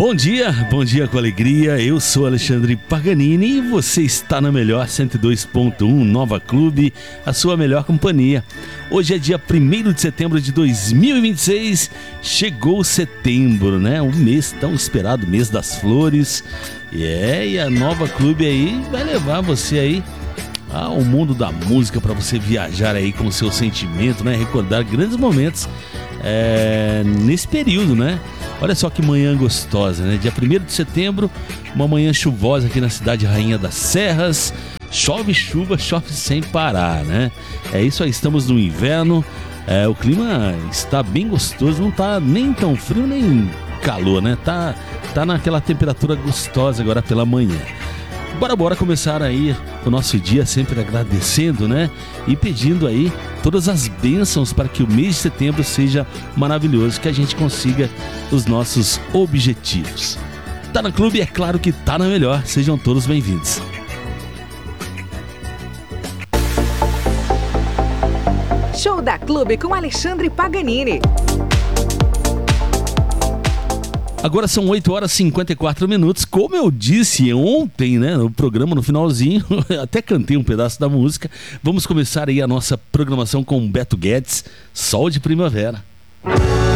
Bom dia com alegria. Eu sou Alexandre Paganini e você está na melhor 102.1 Nova Clube, a sua melhor companhia. Hoje é dia 1º de setembro de 2026, chegou setembro, né? O mês tão esperado, mês das flores. E a Nova Clube aí vai levar você aí ao mundo da música para você viajar aí com o seu sentimento, né? Recordar grandes momentos nesse período, né? Olha só que manhã gostosa, né? Dia 1º de setembro, uma manhã chuvosa aqui na cidade Rainha das Serras. Chove chuva, chove sem parar, né? É isso aí, estamos no inverno. O clima está bem gostoso, não tá nem tão frio nem calor, né? Tá naquela temperatura gostosa agora pela manhã. Bora começar aí o nosso dia sempre agradecendo, né? E pedindo aí todas as bênçãos para que o mês de setembro seja maravilhoso, que a gente consiga os nossos objetivos. Tá na Clube, é claro que tá na melhor. Sejam todos bem-vindos. Show da Clube com Alexandre Paganini. Agora são 8h54. Como eu disse ontem, né, no programa, no finalzinho, até cantei um pedaço da música. Vamos começar aí a nossa programação com Beto Guedes, Sol de Primavera.